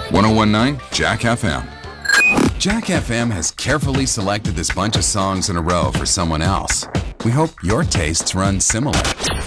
1019 Jack FM. Jack FM has carefully selected this bunch of songs in a row for someone else. We hope your tastes run similar.